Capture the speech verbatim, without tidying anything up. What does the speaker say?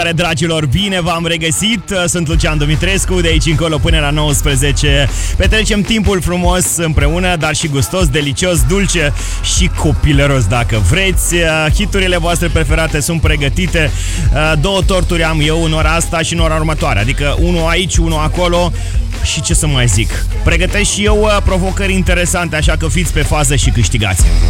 Dragilor, bine v-am regăsit. Sunt Lucian Dumitrescu. De aici încolo până la nouăsprezece petrecem timpul frumos împreună, dar și gustos, delicios, dulce și copilăros dacă vreți. Hiturile voastre preferate sunt pregătite. Două torturi am eu în ora asta și în ora următoare, adică unul aici, unul acolo. Și ce să mai zic, pregătesc și eu provocări interesante, așa că fiți pe fază și câștigați.